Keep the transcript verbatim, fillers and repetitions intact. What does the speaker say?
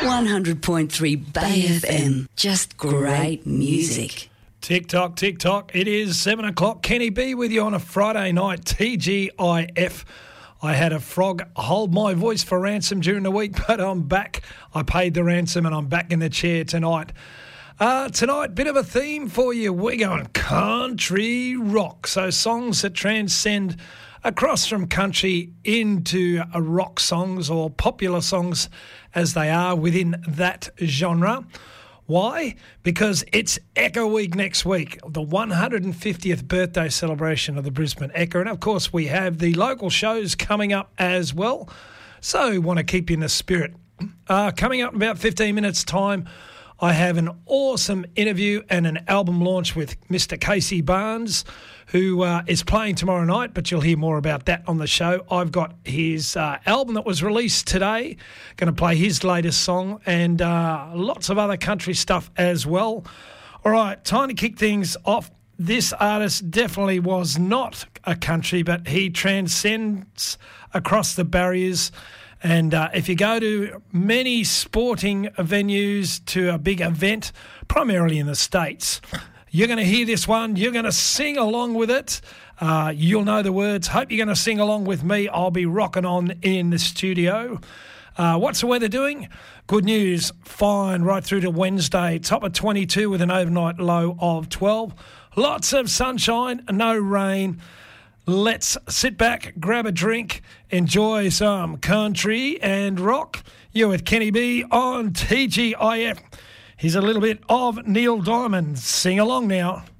one hundred point three Bay F M. Just great music. Tick tock, tick tock. It is seven o'clock. Kenny B with you on a Friday night. T G I F. I had a frog hold my voice for ransom during the week, but I'm back. I paid the ransom and I'm back in the chair tonight. Uh, tonight, bit of a theme for you. We're going country rock. So songs that transcend across from country into a rock songs or popular songs as they are within that genre. Why? Because it's Ekka Week next week, the one hundred fiftieth birthday celebration of the Brisbane Ekka. And, of course, we have the local shows coming up as well. So want to keep you in the spirit. Uh, coming up in about fifteen minutes' time, I have an awesome interview and an album launch with Mister Casey Barnes, who uh, is playing tomorrow night, but you'll hear more about that on the show. I've got his uh, album that was released today, going to play his latest song, and uh, lots of other country stuff as well. All right, time to kick things off. This artist definitely was not a country, but he transcends across the barriers. And uh, if you go to many sporting venues, to a big event, primarily in the States, you're going to hear this one. You're going to sing along with it. Uh, you'll know the words. Hope you're going to sing along with me. I'll be rocking on in the studio. Uh, what's the weather doing? Good news. Fine right through to Wednesday. Top of twenty-two with an overnight low of twelve. Lots of sunshine, no rain. Let's sit back, grab a drink, enjoy some country and rock. You're with Kenny B on T G I F. Here's a little bit of Neil Diamond. Sing along now.